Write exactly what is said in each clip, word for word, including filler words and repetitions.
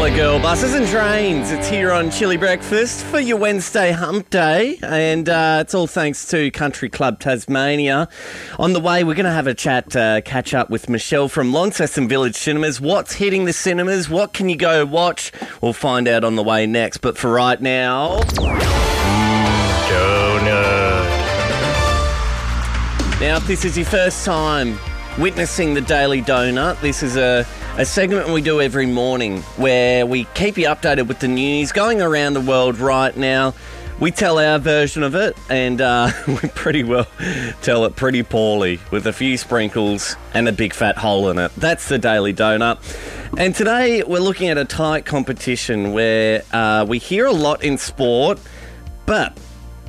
Gala Girl, buses and trains. It's here on Chili Breakfast for your Wednesday hump day, and uh, it's all thanks to Country Club Tasmania. On the way, we're going to have a chat, uh, catch up with Michelle from Launceston Village Cinemas. What's hitting the cinemas? What can you go watch? We'll find out on the way next. But for right now... Donut. Now, if this is your first time witnessing the Daily Donut, this is a... a segment we do every morning where we keep you updated with the news going around the world right now. We tell our version of it, and uh, we pretty well tell it pretty poorly with a few sprinkles and a big fat hole in it. That's the Daily Donut. And today we're looking at a tight competition where uh, we hear a lot in sport, but...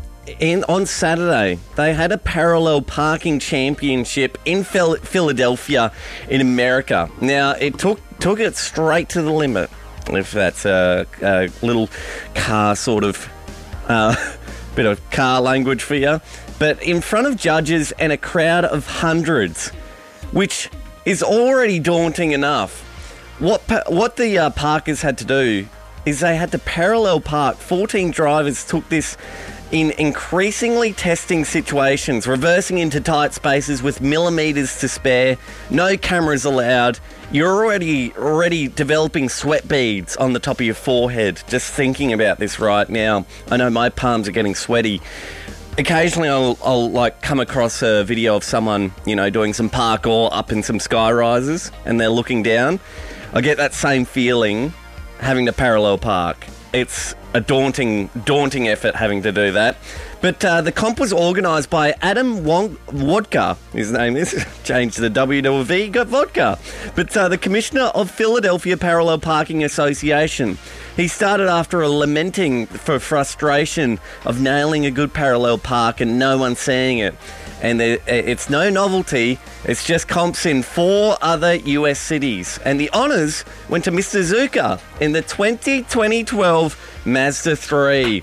In, on Saturday, they had a parallel parking championship in Phil- Philadelphia in America. Now, it took took it straight to the limit, if that's a, a little car sort of, uh, bit of car language for you. But in front of judges and a crowd of hundreds, which is already daunting enough. What, what the uh, parkers had to do is they had to parallel park. fourteen drivers took this in increasingly testing situations, reversing into tight spaces with millimetres to spare, no cameras allowed. You're already already developing sweat beads on the top of your forehead just thinking about this right now. I know my palms are getting sweaty. Occasionally I'll, I'll like come across a video of someone, you know, doing some parkour up in some sky rises and they're looking down. I get that same feeling having to parallel park. It's a daunting, daunting effort having to do that. But uh, the comp was organised by Adam Wong- Wodka, his name is. Changed the W to a V, got vodka. But uh, the Commissioner of Philadelphia Parallel Parking Association. He started after a lamenting for frustration of nailing a good parallel park and no one seeing it. And there, it's no novelty, it's just comps in four other U S cities. And the honours went to Mister Zucker in the twenty twelve Mazda three.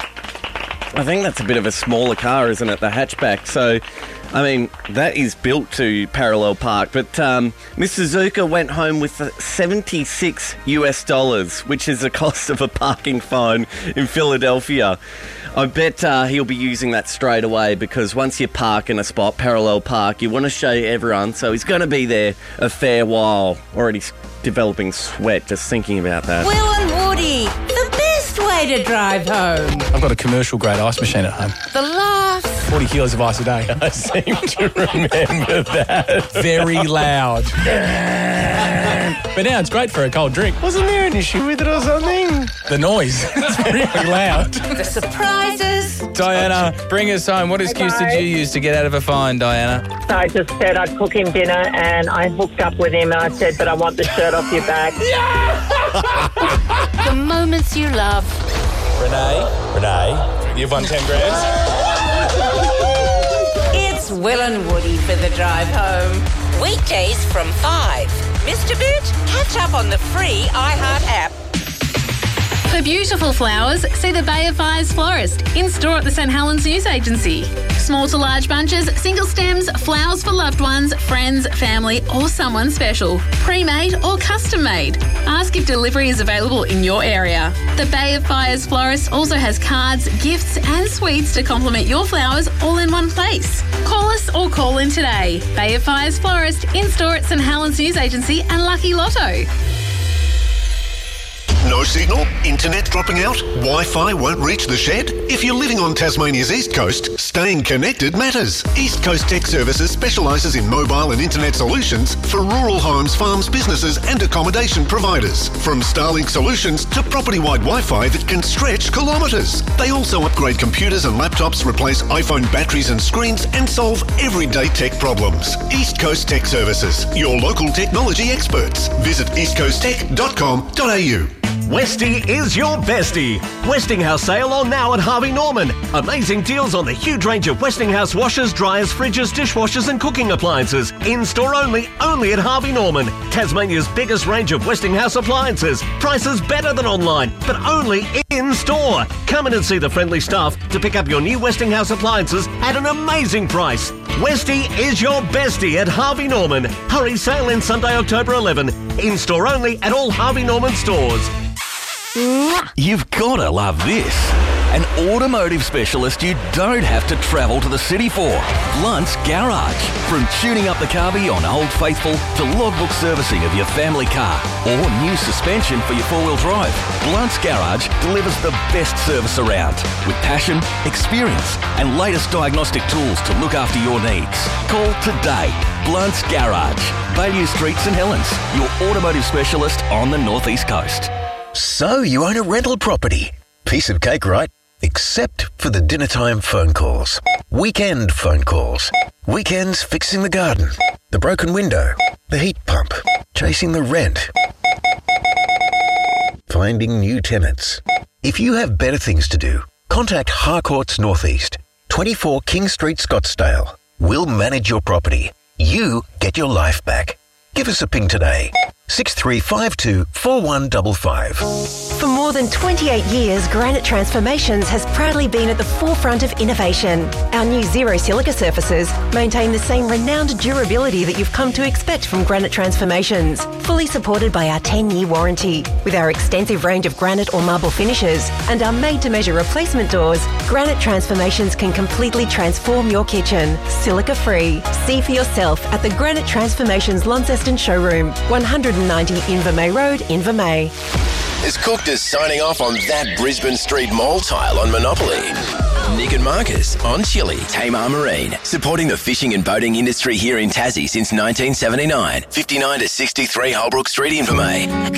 I think that's a bit of a smaller car, isn't it, the hatchback? So, I mean, that is built to parallel park. But um, Mister Zucker went home with seventy-six US dollars, which is the cost of a parking fine in Philadelphia. I bet uh, he'll be using that straight away because once you park in a spot, parallel park, you want to show everyone. So he's going to be there a fair while. Already developing sweat just thinking about that. Will and Woody, the best way to drive home. I've got a commercial grade ice machine at home. The laughs. forty kilos of ice a day. I seem to remember that. Very loud. But now it's great for a cold drink. Wasn't there an issue with it or something? The noise. It's really loud. The surprises. Diana, bring us home. What excuse Hey, did you use to get out of a fine, Diana? So I just said I'd cook him dinner and I hooked up with him and I said, but I want the shirt off your back. The moments you love. Renee, Renee, you've won ten grand. It's Will and Woody for the drive home. Weekdays from five. Mister Boot, catch up on the free iHeart app. For beautiful flowers, see the Bay of Fires florist in store at the St Helens News Agency. Small to large bunches, single stems, flowers for loved ones, friends, family or someone special. Pre-made or custom made. Ask if delivery is available in your area. The Bay of Fires florist also has cards, gifts and sweets to complement your flowers all in one place. Call us or call in today. Bay of Fires florist in store at St Helens News Agency and Lucky Lotto. No signal? Internet dropping out? Wi-Fi won't reach the shed? If you're living on Tasmania's East Coast, staying connected matters. East Coast Tech Services specialises in mobile and internet solutions for rural homes, farms, businesses and accommodation providers. From Starlink solutions to property-wide Wi-Fi that can stretch kilometres. They also upgrade computers and laptops, replace iPhone batteries and screens and solve everyday tech problems. East Coast Tech Services, your local technology experts. Visit east coast tech dot com dot a u. Westie is your bestie. Westinghouse sale on now at Harvey Norman. Amazing deals on the huge range of Westinghouse washers, dryers, fridges, dishwashers and cooking appliances. In-store only, only at Harvey Norman. Tasmania's biggest range of Westinghouse appliances. Prices better than online, but only in-store. Come in and see the friendly staff to pick up your new Westinghouse appliances at an amazing price. Westie is your bestie at Harvey Norman. Hurry, sale in Sunday, October eleventh. In-store only at all Harvey Norman stores. Mwah. You've got to love this. An automotive specialist you don't have to travel to the city for. Blunt's Garage. From tuning up the carby on Old Faithful to logbook servicing of your family car or new suspension for your four-wheel drive, Blunt's Garage delivers the best service around with passion, experience and latest diagnostic tools to look after your needs. Call today. Blunt's Garage. Bayview Street, St Helens. Your automotive specialist on the North East Coast. So you own a rental property. Piece of cake, right? Except for the dinner time phone calls. Weekend phone calls. Weekends fixing the garden. The broken window. The heat pump. Chasing the rent. Finding new tenants. If you have better things to do, contact Harcourts Northeast, twenty-four King Street, Scottsdale. We'll manage your property. You get your life back. Give us a ping today. six three five two, four one five five. For more than twenty-eight years, Granite Transformations has proudly been at the forefront of innovation. Our new zero silica surfaces maintain the same renowned durability that you've come to expect from Granite Transformations, fully supported by our ten-year warranty. With our extensive range of granite or marble finishes and our made-to-measure replacement doors, Granite Transformations can completely transform your kitchen, silica-free. See for yourself at the Granite Transformations Launceston Showroom, one ninety Invermay Road, Invermay. As Cooked is signing off on that Brisbane Street Mall tile on Monopoly. Nick and Marcus on Chili, Tamar Marine, supporting the fishing and boating industry here in Tassie since nineteen seventy-nine. fifty-nine to sixty-three Holbrook Street, Invermay.